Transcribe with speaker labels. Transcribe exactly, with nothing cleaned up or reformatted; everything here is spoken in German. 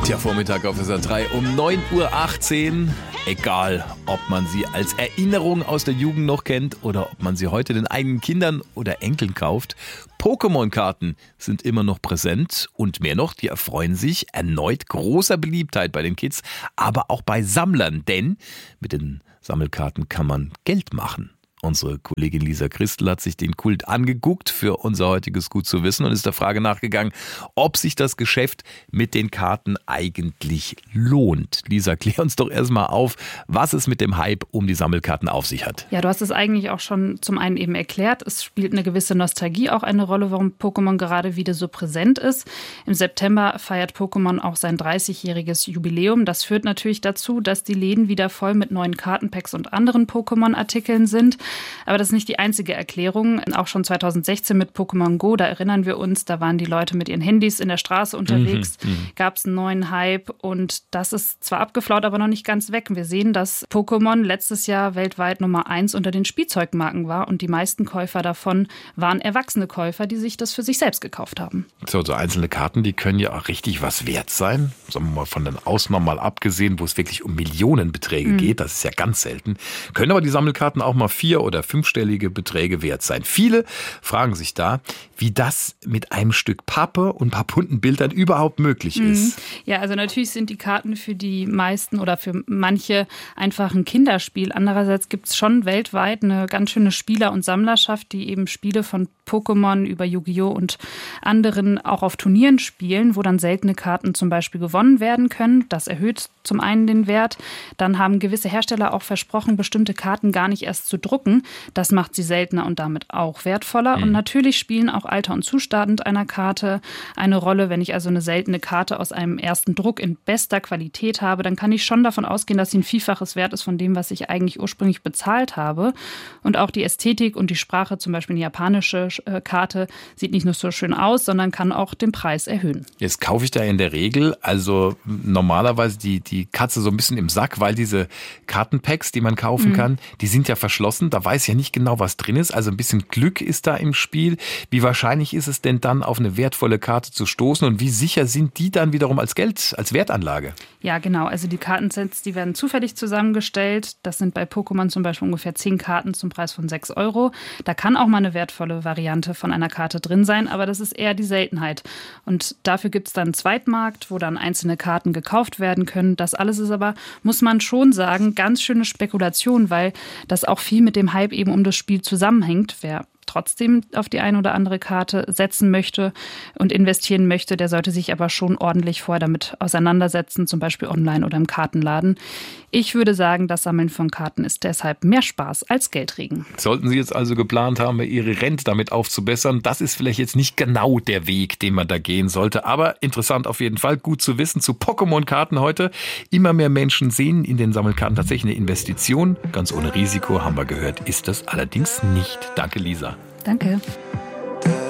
Speaker 1: Tja, Vormittag auf S R drei um neun Uhr achtzehn. Egal, ob man sie als Erinnerung aus der Jugend noch kennt oder ob man sie heute den eigenen Kindern oder Enkeln kauft. Pokémon-Karten sind immer noch präsent und mehr noch, die erfreuen sich erneut großer Beliebtheit bei den Kids, aber auch bei Sammlern, denn mit den Sammelkarten kann man Geld machen. Unsere Kollegin Lisa Christel hat sich den Kult angeguckt für unser heutiges Gut zu wissen und ist der Frage nachgegangen, ob sich das Geschäft mit den Karten eigentlich lohnt. Lisa, klär uns doch erstmal auf, was es mit dem Hype um die Sammelkarten auf sich hat.
Speaker 2: Ja, du hast es eigentlich auch schon zum einen eben erklärt. Es spielt eine gewisse Nostalgie auch eine Rolle, warum Pokémon gerade wieder so präsent ist. Im September feiert Pokémon auch sein dreißigjähriges Jubiläum. Das führt natürlich dazu, dass die Läden wieder voll mit neuen Kartenpacks und anderen Pokémon-Artikeln sind. Aber das ist nicht die einzige Erklärung. Auch schon zweitausendsechzehn mit Pokémon Go, da erinnern wir uns, da waren die Leute mit ihren Handys in der Straße unterwegs, mhm, gab es einen neuen Hype und das ist zwar abgeflaut, aber noch nicht ganz weg. Wir sehen, dass Pokémon letztes Jahr weltweit Nummer eins unter den Spielzeugmarken war und die meisten Käufer davon waren erwachsene Käufer, die sich das für sich selbst gekauft haben.
Speaker 1: So, so einzelne Karten, die können ja auch richtig was wert sein. Sagen wir mal von den Ausnahmen mal abgesehen, wo es wirklich um Millionenbeträge mhm. geht, das ist ja ganz selten. Können aber die Sammelkarten auch mal vier- oder fünfstellige Beträge wert sein. Viele fragen sich da, wie das mit einem Stück Pappe und ein paar bunten Bildern überhaupt möglich ist.
Speaker 2: Ja, also natürlich sind die Karten für die meisten oder für manche einfach ein Kinderspiel. Andererseits gibt es schon weltweit eine ganz schöne Spieler- und Sammlerschaft, die eben Spiele von Pokémon über Yu-Gi-Oh! Und anderen auch auf Turnieren spielen, wo dann seltene Karten zum Beispiel gewonnen werden können. Das erhöht zum einen den Wert. Dann haben gewisse Hersteller auch versprochen, bestimmte Karten gar nicht erst zu drucken. Das macht sie seltener und damit auch wertvoller. Mhm. Und natürlich spielen auch Alter und Zustand einer Karte eine Rolle. Wenn ich also eine seltene Karte aus einem ersten Druck in bester Qualität habe, dann kann ich schon davon ausgehen, dass sie ein Vielfaches wert ist von dem, was ich eigentlich ursprünglich bezahlt habe. Und auch die Ästhetik und die Sprache, zum Beispiel eine japanische Karte, sieht nicht nur so schön aus, sondern kann auch den Preis erhöhen.
Speaker 1: Jetzt kaufe ich da in der Regel also normalerweise die, die Katze so ein bisschen im Sack, weil diese Kartenpacks, die man kaufen mhm. kann, die sind ja verschlossen. Da weiß ja nicht genau, was drin ist. Also ein bisschen Glück ist da im Spiel. Wie wahrscheinlich ist es denn dann, auf eine wertvolle Karte zu stoßen? Und wie sicher sind die dann wiederum als Geld, als Wertanlage?
Speaker 2: Ja, genau. Also die Kartensets, die werden zufällig zusammengestellt. Das sind bei Pokémon zum Beispiel ungefähr zehn Karten zum Preis von sechs Euro. Da kann auch mal eine wertvolle Variante von einer Karte drin sein, aber das ist eher die Seltenheit. Und dafür gibt es dann einen Zweitmarkt, wo dann einzelne Karten gekauft werden können. Das alles ist aber, muss man schon sagen, ganz schöne Spekulation, weil das auch viel mit dem Hype eben um das Spiel zusammenhängt. Wer trotzdem auf die eine oder andere Karte setzen möchte und investieren möchte, der sollte sich aber schon ordentlich vorher damit auseinandersetzen, zum Beispiel online oder im Kartenladen. Ich würde sagen, das Sammeln von Karten ist deshalb mehr Spaß als Geldregen.
Speaker 1: Sollten Sie jetzt also geplant haben, Ihre Rente damit aufzubessern, das ist vielleicht jetzt nicht genau der Weg, den man da gehen sollte, aber interessant auf jeden Fall, gut zu wissen zu Pokémon-Karten heute. Immer mehr Menschen sehen in den Sammelkarten tatsächlich eine Investition. Ganz ohne Risiko, haben wir gehört, ist das allerdings nicht. Danke, Lisa.
Speaker 2: Danke.